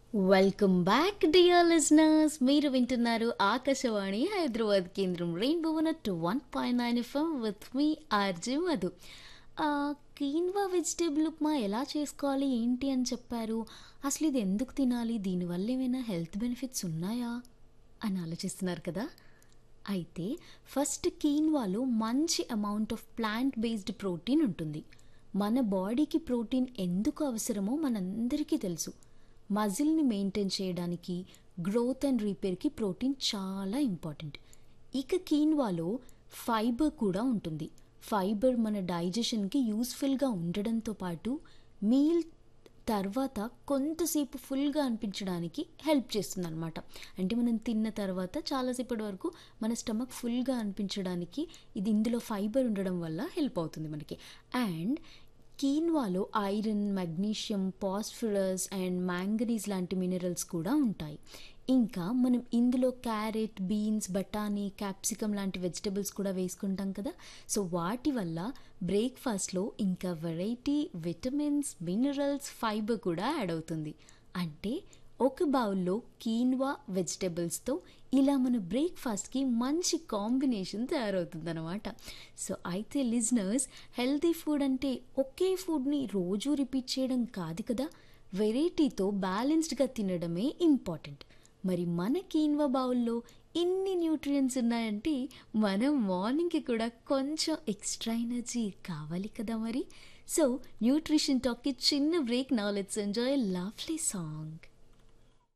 Welcome back dear listeners. మీరు వింటున్నారు ఆకాశవాణి హైదరాబాద్ కేంద్రం rainbow 101.9 FM with me RJ Madhu. ఆ, కీన్వా వెజిటేబుల్ ఉప్మా ఎలా చేసుకోవాలి ఏంటి అని చెప్పారు. అసలు ఇది ఎందుకు తినాలి, దీనివల్ల ఏమైనా హెల్త్ బెనిఫిట్స్ ఉన్నాయా అని ఆలోచిస్తున్నారు కదా. అయితే ఫస్ట్ కీన్వాలో మంచి amount of plant based protein ఉంటుంది. మన బాడీకి ప్రోటీన్ ఎందుకు అవసరమో మనందరికీ తెలుసు. మజిల్ని మెయింటైన్ చేయడానికి, గ్రోత్ అండ్ రిపేర్కి ప్రోటీన్ చాలా ఇంపార్టెంట్. ఇక కీన్వాలో ఫైబర్ కూడా ఉంటుంది. ఫైబర్ మన డైజెషన్కి యూస్ఫుల్గా ఉండడంతో పాటు మీల్ తర్వాత కొంతసేపు ఫుల్గా అనిపించడానికి హెల్ప్ చేస్తుంది అనమాట. అంటే మనం తిన్న తర్వాత చాలాసేపటి వరకు మన స్టమక్ ఫుల్గా అనిపించడానికి ఇందులో ఫైబర్ ఉండడం వల్ల హెల్ప్ అవుతుంది మనకి. And కీన్వాలో iron, magnesium, phosphorus and manganese లాంటి మినరల్స్ కూడా ఉంటాయి. ఇంకా మనం ఇందులో క్యారెట్, బీన్స్, బఠానీ, క్యాప్సికమ్ లాంటి వెజిటబుల్స్ కూడా వేసుకుంటాం కదా. సో వాటి వల్ల బ్రేక్ఫాస్ట్లో ఇంకా వెరైటీ విటమిన్స్, మినరల్స్, ఫైబర్ కూడా యాడ్ అవుతుంది. అంటే ఒక బౌల్లో కీన్వా వెజిటబుల్స్తో ఇలా మన బ్రేక్ఫాస్ట్కి మంచి కాంబినేషన్ తయారవుతుందన్నమాట. సో అయితే లిజనర్స్, హెల్తీ ఫుడ్ అంటే ఒకే ఫుడ్ని రోజు రిపీట్ చేయడం కాదు కదా, వెరైటీతో బ్యాలెన్స్డ్గా తినడమే ఇంపార్టెంట్. మరి మన కీన్వా బౌల్లో ఇన్ని న్యూట్రియంట్స్ ఉన్నాయంటే మనం మార్నింగ్కి కూడా కొంచెం ఎక్స్ట్రా ఎనర్జీ కావాలి కదా మరి. సో న్యూట్రిషన్ టాక్కి చిన్న break. Now let's enjoy lovely song.